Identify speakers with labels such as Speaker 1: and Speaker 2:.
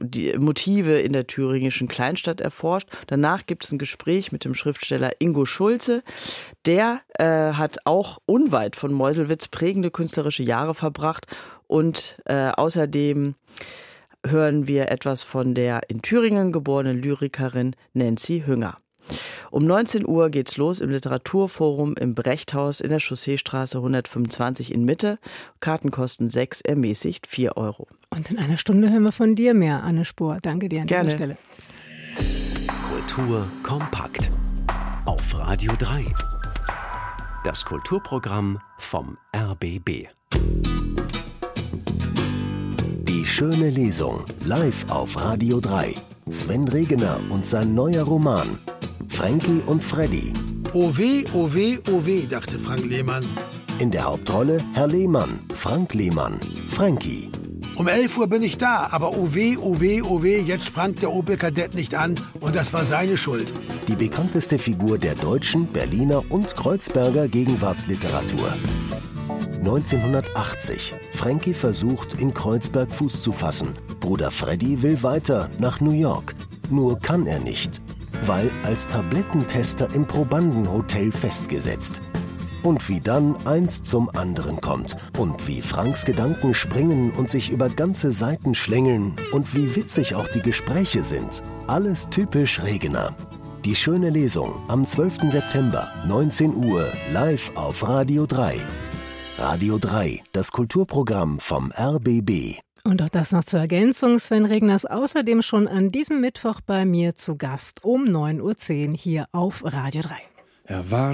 Speaker 1: die Motive in der thüringischen Kleinstadt erforscht. Danach gibt es ein Gespräch mit dem Schriftsteller Ingo Schulze. Der hat auch unweit von Meuselwitz prägende künstlerische Jahre verbracht. Und außerdem hören wir etwas von der in Thüringen geborenen Lyrikerin Nancy Hünger. Um 19 Uhr geht's los im Literaturforum im Brechthaus in der Chausseestraße 125 in Mitte. Karten kosten 6, ermäßigt 4 Euro.
Speaker 2: Und in einer Stunde hören wir von dir mehr, Anne Spohr. Danke dir an dieser Stelle.
Speaker 3: Kultur kompakt auf Radio 3. Das Kulturprogramm vom RBB. Die schöne Lesung live auf Radio 3. Sven Regener und sein neuer Roman Frankie und Freddy.
Speaker 4: Oh weh, oh weh, oh weh, dachte Frank Lehmann.
Speaker 3: In der Hauptrolle Herr Lehmann, Frank Lehmann, Frankie.
Speaker 4: Um 11 Uhr bin ich da, aber oh weh, oh weh, oh weh, jetzt sprang der Opel-Kadett nicht an und das war seine Schuld.
Speaker 3: Die bekannteste Figur der deutschen, Berliner und Kreuzberger Gegenwartsliteratur. 1980. Frankie versucht, in Kreuzberg Fuß zu fassen. Bruder Freddy will weiter nach New York. Nur kann er nicht, weil als Tablettentester im Probandenhotel festgesetzt. Und wie dann eins zum anderen kommt. Und wie Franks Gedanken springen und sich über ganze Seiten schlängeln. Und wie witzig auch die Gespräche sind. Alles typisch Regener. Die schöne Lesung am 12. September, 19 Uhr, live auf Radio 3. Radio 3, das Kulturprogramm vom RBB.
Speaker 2: Und auch das noch zur Ergänzung. Sven Regner ist außerdem schon an diesem Mittwoch bei mir zu Gast um 9.10 Uhr hier auf Radio 3.
Speaker 5: Er war